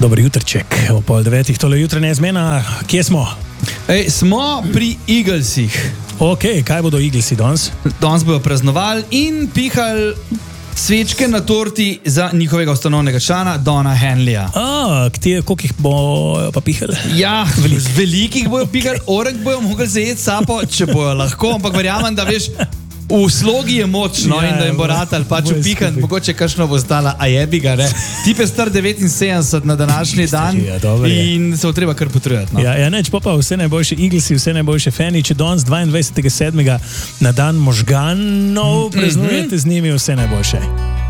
Dobro jutrček, o 8:30, tole jutranja zmena. Kje smo? Smo pri Eaglesih. Ok, kaj bodo Eaglesi danes? Danes bodo praznovali in pihali svečke na torti za njihovega ustanovnega člana Dona Henleya. Koliko jih bo pa pihali? Ja, velikih bojo pihali, orek bojo mogli zajeti sapo, če bojo lahko, ampak verjamem, da veš, v slogi je močno in da jim bo ratal pač upihant, mogoče kakšno bo stala, a jebi ga, ne? Tip je star 79 na današnji dan in se bo treba kar potruditi. No? Ja, neč, pa vse najboljše Eaglesi, vse najboljše fani, če danes 22.7. na dan možganov praznujete z njimi, vse najboljše.